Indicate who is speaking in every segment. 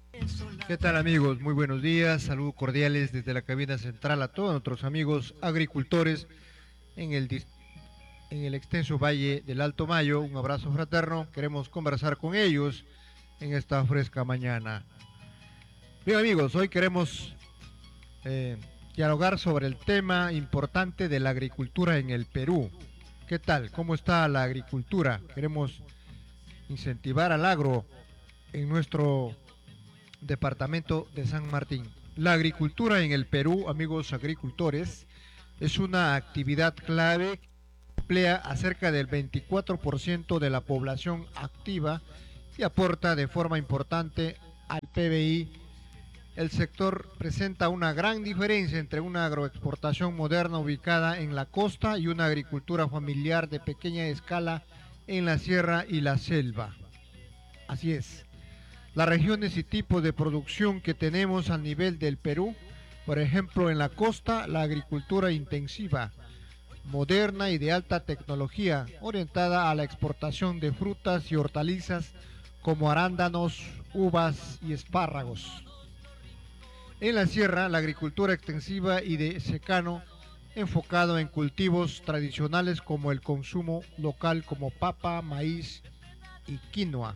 Speaker 1: ¿Qué tal amigos? Muy buenos días, saludos cordiales desde la cabina central a todos nuestros amigos agricultores en el extenso valle del Alto Mayo. Un abrazo fraterno, queremos conversar con ellos en esta fresca mañana. Bien amigos, hoy queremos eh, dialogar sobre el tema importante de la agricultura en el Perú. ¿Qué tal? ¿Cómo está la agricultura? Queremos incentivar al agro en nuestro departamento de San Martín. La agricultura en el Perú, amigos agricultores, es una actividad clave que emplea a cerca del 24% de la población activa y aporta de forma importante al PBI. El sector presenta una gran diferencia entre una agroexportación moderna ubicada en la costa y una agricultura familiar de pequeña escala en la sierra y la selva. Así es. Las regiones y tipos de producción que tenemos a nivel del Perú, por ejemplo en la costa, la agricultura intensiva, moderna y de alta tecnología, orientada a la exportación de frutas y hortalizas como arándanos, uvas y espárragos. En la sierra, la agricultura extensiva y de secano, enfocado en cultivos tradicionales como el consumo local como papa, maíz y quinoa.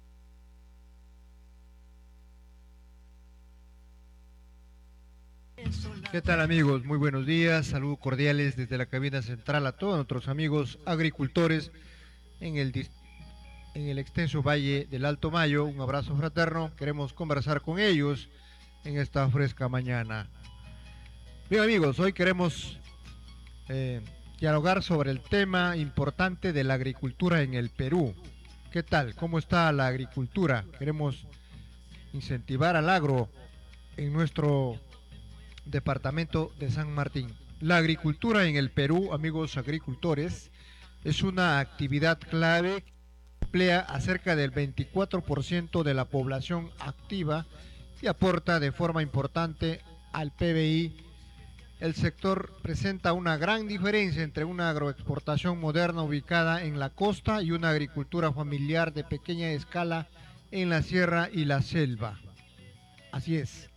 Speaker 1: ¿Qué tal amigos? Muy buenos días, saludos cordiales desde la cabina central a todos nuestros amigos agricultores en el extenso valle del Alto Mayo. Un abrazo fraterno, queremos conversar con ellos en esta fresca mañana. Bien amigos, hoy queremos dialogar sobre el tema importante de la agricultura en el Perú. ¿Qué tal? ¿Cómo está la agricultura? Queremos incentivar al agro en nuestro departamento de San Martín. La agricultura en el Perú, amigos agricultores, es una actividad clave que emplea a cerca del 24% de la población activa y aporta de forma importante al PBI. El sector presenta una gran diferencia entre una agroexportación moderna ubicada en la costa y una agricultura familiar de pequeña escala en la sierra y la selva. Así es.